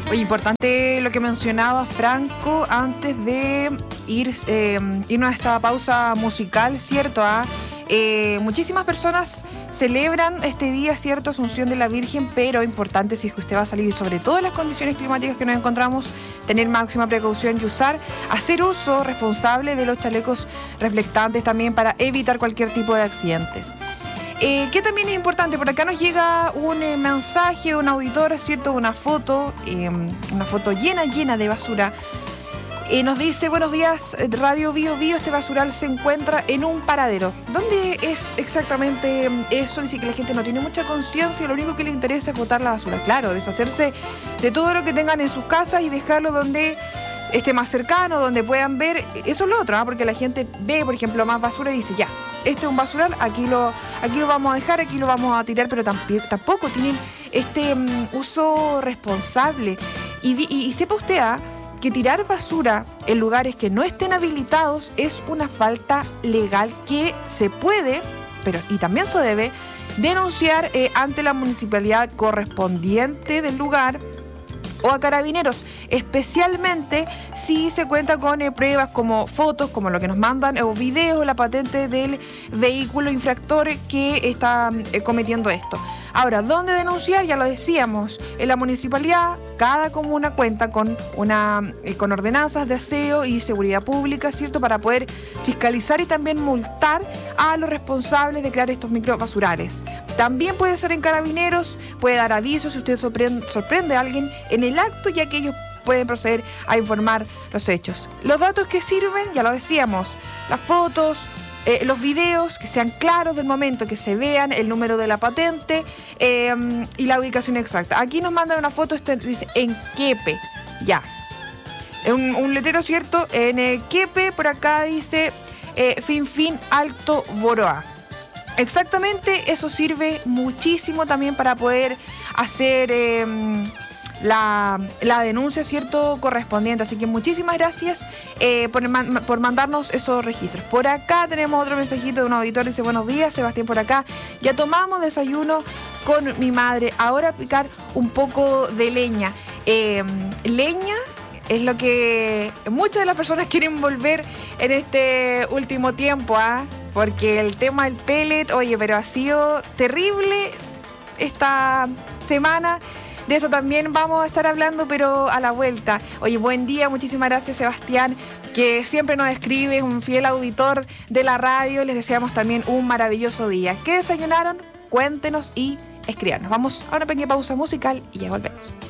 Oye, importante lo que mencionaba Franco antes de irnos a esta pausa musical, ¿cierto? Muchísimas personas celebran este día, ¿cierto? Asunción de la Virgen, pero importante si es que usted va a salir, sobre todo en las condiciones climáticas que nos encontramos, tener máxima precaución y hacer uso responsable de los chalecos reflectantes también para evitar cualquier tipo de accidentes. Que también es importante, por acá nos llega un mensaje de un auditor, ¿cierto? Una foto llena de basura. Nos dice: buenos días, Radio Bio Bio, este basural se encuentra en un paradero. ¿Dónde es exactamente eso? Dice que la gente no tiene mucha conciencia, lo único que le interesa es botar la basura. Claro, deshacerse de todo lo que tengan en sus casas y dejarlo donde esté más cercano, donde puedan ver. Eso es lo otro, porque la gente ve, por ejemplo, más basura y dice: ya, este es un basural, aquí lo vamos a dejar, aquí lo vamos a tirar, pero tampoco tienen este uso responsable. Y sepa usted que tirar basura en lugares que no estén habilitados es una falta legal que se puede, y también se debe, denunciar ante la municipalidad correspondiente del lugar o a carabineros, especialmente si se cuenta con pruebas como fotos, como lo que nos mandan, o videos, la patente del vehículo infractor que está cometiendo esto. Ahora, ¿dónde denunciar? Ya lo decíamos, en la municipalidad. Cada comuna cuenta con ordenanzas de aseo y seguridad pública, ¿cierto?, para poder fiscalizar y también multar a los responsables de crear estos microbasurales. También puede ser en carabineros, puede dar avisos si usted sorprende a alguien en el acto, ya que ellos pueden proceder a informar los hechos. Los datos que sirven, ya lo decíamos, las fotos, los videos que sean claros del momento, que se vean el número de la patente y la ubicación exacta. Aquí nos mandan una foto, dice en Quepe, ya. Un letrero, ¿cierto? En Quepe, por acá dice Fin Alto Boroa. Exactamente, eso sirve muchísimo también para poder hacer la denuncia, ¿cierto?, correspondiente. Así que muchísimas gracias por mandarnos esos registros. Por acá tenemos otro mensajito de un auditor, dice: buenos días, Sebastián por acá. Ya tomamos desayuno con mi madre, ahora picar un poco de leña. Leña es lo que muchas de las personas quieren volver en este último tiempo, porque el tema del pellet, oye, pero ha sido terrible esta semana. De eso también vamos a estar hablando, pero a la vuelta. Oye, buen día, muchísimas gracias, Sebastián, que siempre nos escribe, un fiel auditor de la radio. Les deseamos también un maravilloso día. ¿Qué desayunaron? Cuéntenos y escríbanos. Vamos a una pequeña pausa musical y ya volvemos.